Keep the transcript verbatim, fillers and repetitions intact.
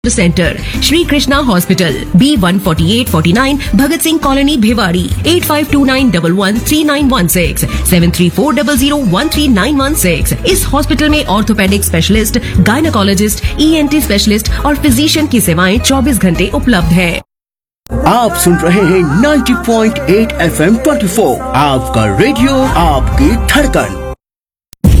Centre Shri Krishna hospital B one forty eight forty nine Bhagat Singh colony Bhiwadi eight five to nine one one three nine one six seven three four zero zero one three nine one six. इस hospital में orthopaedic specialist, gynaecologist, ENT specialist और physician की सेवाएं चौबीस घंटे उपलब्ध है। आप सुन रहे हैं ninety point eight F M twenty four, आपका रेडियो आपकी धड़कन।